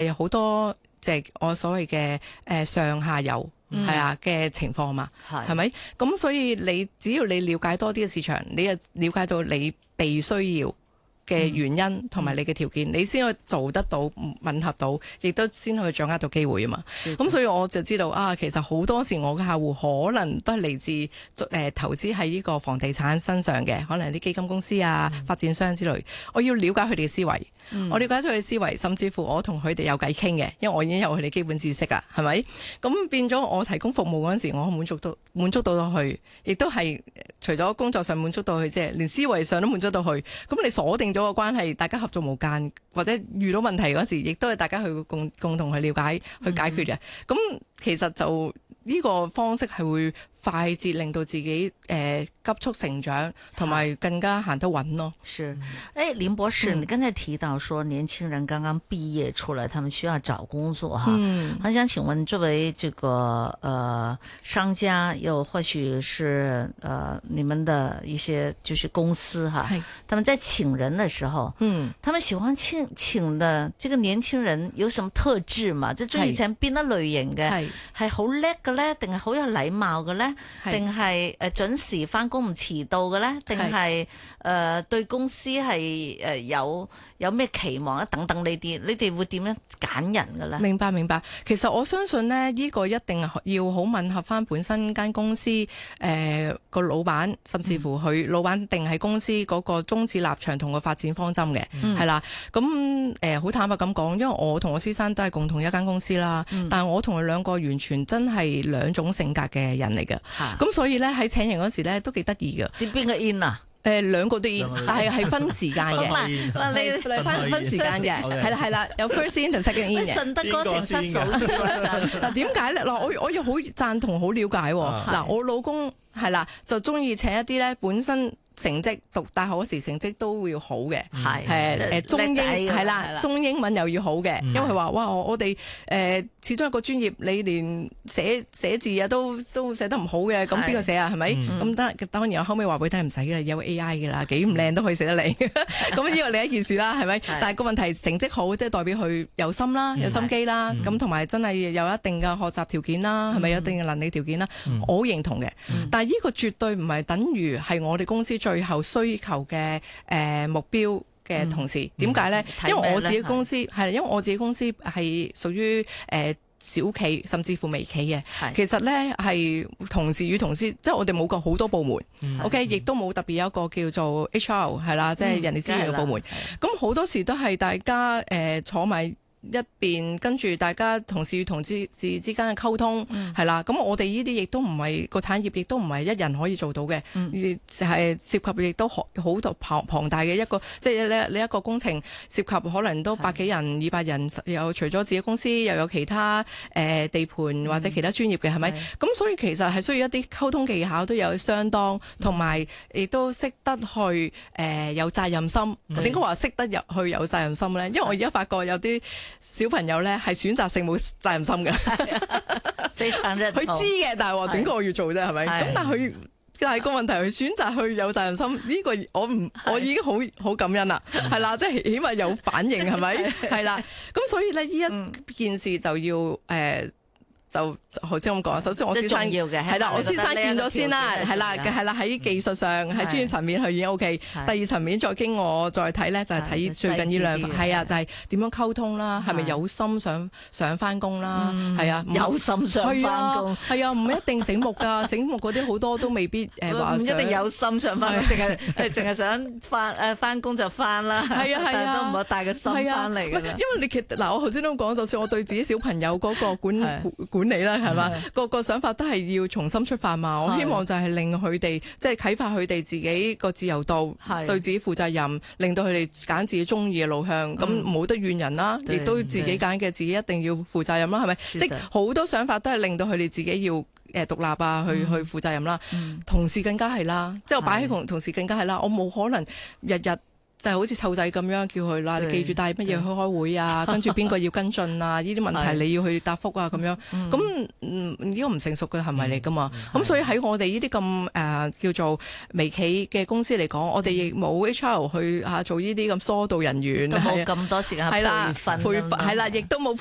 係好多即係我所謂嘅上下游係啊嘅情況嘛，係咪？咁所以你只要你了解多啲嘅市場，你就了解到你被需要嘅原因同埋你嘅條件，你先可以做得到吻合到，亦都先可以掌握到機會啊嘛。咁所以我就知道啊，其實好多時我嘅客戶可能都係嚟自投資喺呢個房地產身上嘅，可能啲基金公司啊、發展商之類。我要了解佢哋嘅思維，我了解咗佢嘅思維，甚至乎我同佢哋有偈傾嘅，因為我已經有佢哋基本知識啦，係咪？咁變咗我提供服務嗰陣時，我滿足到佢，亦都係除咗工作上滿足到佢啫，連思維上都滿足到佢。咁你鎖定咗個關係，大家合作無間，或者遇到問題嗰時，亦都係大家去共同去了解、去解決嘅。咁其實就呢個方式係會快捷令到自己急速成長，同埋更加行得穩咯。 是，林博士，你剛才提到說年輕人剛剛畢業出來，他們需要找工作哈。我想請問，作為這個商家，又或許是你們的一些就是公司哈，他們在請人的時候，他們喜歡請的這個年輕人有什麼特質嘛？即係中意請邊一類型嘅，係好叻嘅咧，定係好有禮貌嘅咧？定係準時返工唔遲到嘅咧？定係對公司係有咩期望啊？等等呢啲，你哋會點樣揀人嘅咧？ 明白。其實我相信呢，呢個一定要好吻合返本身間公司個老闆，甚至乎佢老闆定係公司嗰個宗旨立場同個發展方針嘅，係啦。咁好坦白咁講，因為我同我先生都係共同一間公司啦，但係我同佢兩個完全真係兩種性格嘅人嚟嘅。咁所以咧喺請人嗰時咧都幾得意嘅。 邊個 in 啊？ 兩個都 in， 但係分時間嘅。嗱，你分時間嘅，係啦，有 first in 同 second in 嘅。 順德哥成失數嗱，點解咧？嗱，我又好贊同好了解。嗱，我老公係啦，就中意請一啲咧本身成績讀大學嗰時成績都會好嘅，係中英係啦，中英文又要好嘅，因為佢話哇，我哋始終一個專業，你連寫字啊都寫得唔好嘅，咁邊個寫啊？係咪？咁當然我後尾話俾佢聽唔使嘅啦，有 AI 嘅啦，幾唔靚都可以寫得嚟。咁呢個另一件事啦，係咪？但係個問題成績好，即係代表佢有心啦，有心機啦，咁同埋真係有一定嘅學習條件啦，係咪有一定嘅能力條件啦？我好認同嘅，但係呢個絕對唔係等於係我哋公司最後需求嘅目標嘅同事。點解呢？因為我自己公司係屬於小企甚至乎微企嘅。其實呢係同事與同事，即係我哋冇個好多部門，OK， 亦都冇特別有一個叫做 HR 係啦，即係人力資源嘅部門。咁好多時都係大家坐埋一邊，跟住大家同事與同事之間嘅溝通係啦，咁我哋呢啲亦都唔係個產業，亦都唔係一人可以做到嘅，係涉及亦都好多龐大嘅一個，即係你一個工程涉及可能都百幾人、200人，又除咗自己公司，又有其他地盤或者其他專業嘅，係咪？咁所以其實係需要一啲溝通技巧都有相當，同埋亦都識得去有責任心。點解話識得入去有責任心咧？因為我而家發覺有啲小朋友咧係選擇性冇責任心嘅， 非常認同。 佢知嘅，但係話點解我要做啫？係咪？咁但係個問題，佢選擇去有責任心呢個，我已經好感恩啦，係啦，即係起碼有反應，係咪？係啦，咁所以咧呢一件事就要就頭先咁講，首先我先生係啦，我先生見咗先啦，係啦，喺技術上喺專業層面佢已經 OK， 第二層面再經我再睇咧，就係睇最近呢兩份，係啊，就係點樣溝通啦，係咪有心想翻工啦，係啊， 有心想翻工， 係啊，唔一定醒目㗎，醒目嗰啲好多都未必話唔一定有心想翻工，淨係想翻工就翻啦，係啊，都唔好帶個心翻嚟㗎啦。 因為你嗱，我頭先都講，就算我對自己小朋友嗰個管理啦，係嘛，個想法都係要重新出發嘛。我希望就係令佢哋即係啟發佢哋自己個自由度，對自己負責任，令到佢哋揀自己中意嘅路向。咁冇得怨人啦，亦都自己揀嘅自己一定要負責任啦，係咪？即係好多想法都係令到佢哋自己要獨立啊，去負責任啦。同事更加係啦，即係我擺喺同事更加係啦。我冇可能日日就係好似湊仔咁樣叫佢啦，你記住帶乜嘢去開會啊，跟住邊個要跟進啊，呢啲問題你要去答覆啊咁樣。咁呢個唔成熟嘅行為嚟噶嘛。咁所以喺我哋呢啲咁叫做微企嘅公司嚟講，我哋亦冇 HR 去做呢啲咁疏導人員， 都冇咁多時間培訓， 係啦，亦都冇。